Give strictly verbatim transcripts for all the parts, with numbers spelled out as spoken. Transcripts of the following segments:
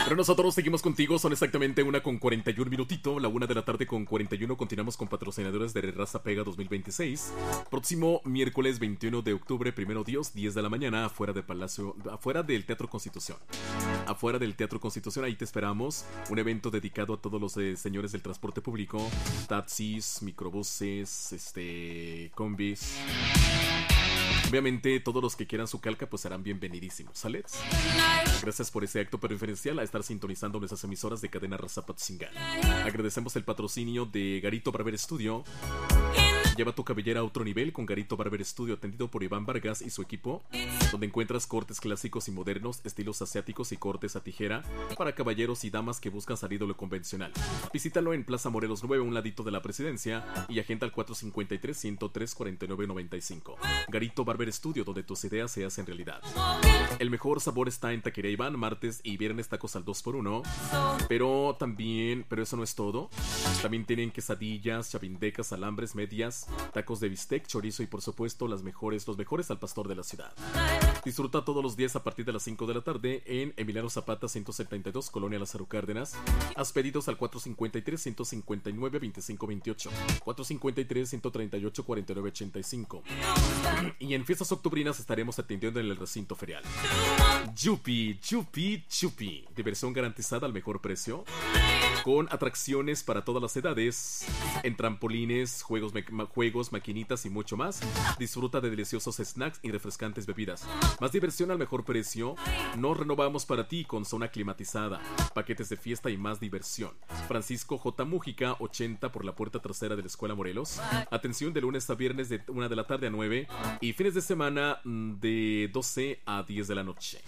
Pero nosotros seguimos contigo, son exactamente una con cuarenta y un minutito, la una de la tarde con cuarenta y uno. Continuamos con patrocinadores de Raza Pega dos mil veintiséis. Próximo miércoles veintiuno de octubre, primero Dios, diez de la mañana, afuera del Palacio, afuera del Teatro Constitución. Afuera del Teatro Constitución, ahí te esperamos. Un evento dedicado a todos los eh, señores del transporte público, taxis, microbuses, este, combis. Obviamente todos los que quieran su calca pues serán bienvenidísimos, ¿sale? Gracias por ese acto preferencial a estar sintonizando nuestras emisoras de cadena Raza Patzingán. Agradecemos el patrocinio de Garito Barber Studio. Lleva tu cabellera a otro nivel con Garito Barber Studio, atendido por Iván Vargas y su equipo, donde encuentras cortes clásicos y modernos, estilos asiáticos y cortes a tijera para caballeros y damas que buscan salir de lo convencional. Visítalo en Plaza Morelos nueve, un ladito de la Presidencia, y agenda al cuatro cinco tres, ciento tres, cuarenta y nueve noventa y cinco. Garito Barber Studio, donde tus ideas se hacen realidad. El mejor sabor está en Taquería Iván, martes y viernes tacos al dos por uno. Pero también, pero eso no es todo. También tienen quesadillas, chavindecas, alambres, medias, tacos de bistec, chorizo y por supuesto las mejores, los mejores al pastor de la ciudad. Disfruta todos los días a partir de las cinco de la tarde en Emiliano Zapata ciento setenta y dos, Colonia Lázaro Cárdenas. Haz pedidos al cuatro cinco tres, ciento cincuenta y nueve, veinticinco veintiocho, cuatro cinco tres, ciento treinta y ocho, cuarenta y nueve ochenta y cinco. Y en fiestas octubrinas estaremos atendiendo en el recinto ferial. Yupi, Yupi, Yupi. Diversión garantizada al mejor precio, con atracciones para todas las edades, en trampolines, juegos, ma- juegos, maquinitas y mucho más. Disfruta de deliciosos snacks y refrescantes bebidas. Más diversión al mejor precio. Nos renovamos para ti con zona climatizada, paquetes de fiesta y más diversión. Francisco J. Mújica, ochenta, por la puerta trasera de la Escuela Morelos. Atención de lunes a viernes de una de la tarde a nueve y fines de semana de doce a diez de la noche.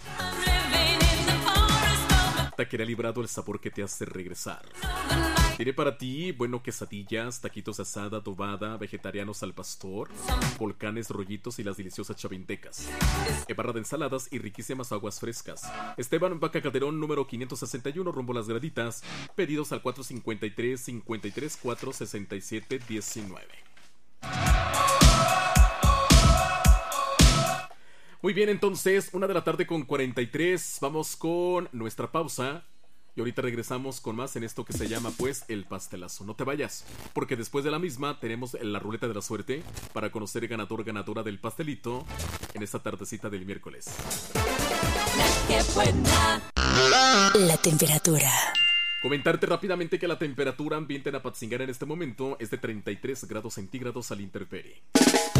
Taquería Librado, el sabor que te hace regresar. Tiene para ti, bueno, quesadillas, taquitos de asada, adobada, vegetarianos al pastor, volcanes, rollitos y las deliciosas chavindecas. E barra de ensaladas y riquísimas aguas frescas. Esteban Vaca Calderón, número quinientos sesenta y uno, rumbo a Las Graditas. Pedidos al cuatro cinco tres, cinco tres cuatro, seis siete uno nueve. Muy bien, entonces, una de la tarde con cuarenta y tres. Vamos con nuestra pausa. Y ahorita regresamos con más en esto que se llama, pues, el pastelazo. No te vayas, porque después de la misma tenemos la ruleta de la suerte para conocer el ganador, ganadora del pastelito en esta tardecita del miércoles. La temperatura. Comentarte rápidamente que la temperatura ambiente en Apatzingán en este momento es de treinta y tres grados centígrados al intemperie.